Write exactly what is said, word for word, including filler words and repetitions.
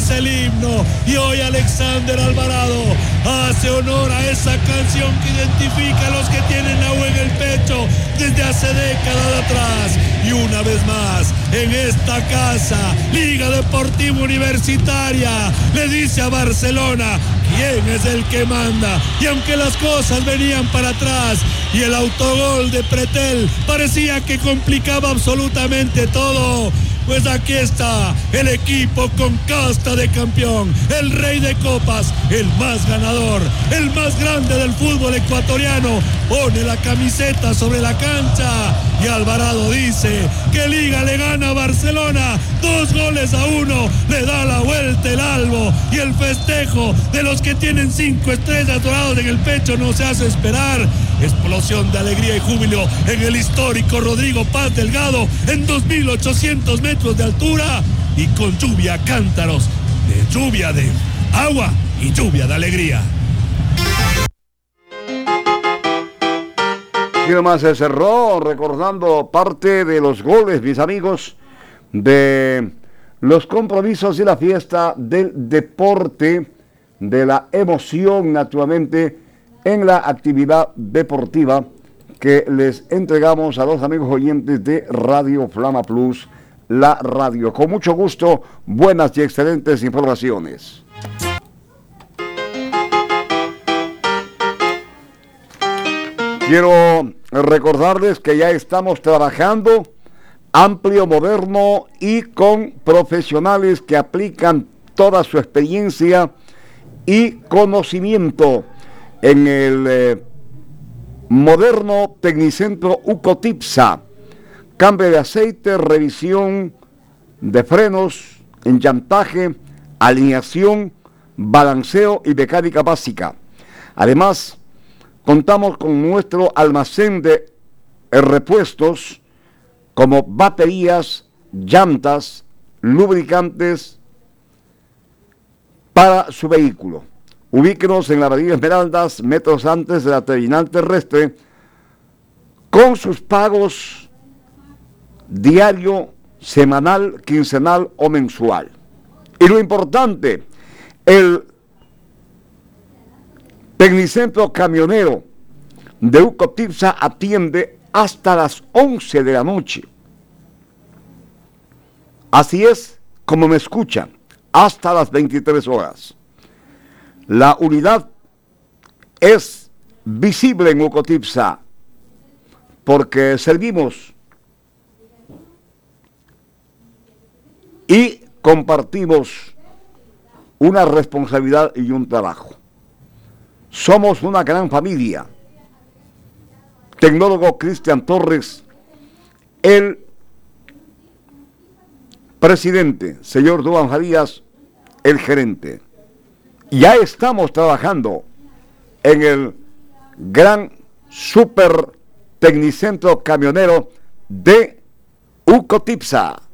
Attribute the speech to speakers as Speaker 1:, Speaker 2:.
Speaker 1: dice el himno. Y hoy Alexander Alvarado hace honor a esa canción que identifica a los que tienen la U en el pecho desde hace décadas atrás. Y una vez más, en esta casa, Liga Deportiva Universitaria le dice a Barcelona quién es el que manda. Y aunque las cosas venían para atrás y el autogol de Pretel parecía que complicaba absolutamente todo, pues aquí está el equipo con casta de campeón, el rey de copas, el más ganador, el más grande del fútbol ecuatoriano. Pone la camiseta sobre la cancha y Alvarado dice que Liga le gana a Barcelona dos goles a uno, le da la vuelta el albo y el festejo de los que tienen cinco estrellas doradas en el pecho no se hace esperar. Explosión de alegría y júbilo en el histórico Rodrigo Paz Delgado en dos mil ochocientos metros de altura y con lluvia cántaros, de lluvia de agua y lluvia de alegría.
Speaker 2: Y nomás se cerró recordando parte de los goles, mis amigos, de los compromisos y la fiesta del deporte, de la emoción naturalmente en la actividad deportiva que les entregamos a los amigos oyentes de Radio Flama Plus, la radio. Con mucho gusto, buenas y excelentes informaciones. Quiero recordarles que ya estamos trabajando amplio, moderno y con profesionales que aplican toda su experiencia y conocimiento en el eh, moderno Tecnicentro Ucotipsa. Cambio de aceite, revisión de frenos, enllantaje, alineación, balanceo y mecánica básica. Además, contamos con nuestro almacén de repuestos como baterías, llantas, lubricantes para su vehículo. Ubíquenos en la avenida Esmeraldas, metros antes de la terminal terrestre, con sus pagos diario, semanal, quincenal o mensual. Y lo importante, el Tecnicentro Camionero de Ucotipsa atiende hasta las once de la noche. Así es como me escuchan, hasta las veintitrés horas. La unidad es visible en Ucotipsa porque servimos y compartimos una responsabilidad y un trabajo. Somos una gran familia. Tecnólogo Cristian Torres, el presidente, señor Duan Jarías, el gerente. Ya estamos trabajando en el gran super Tecnicentro Camionero de Ucotipsa.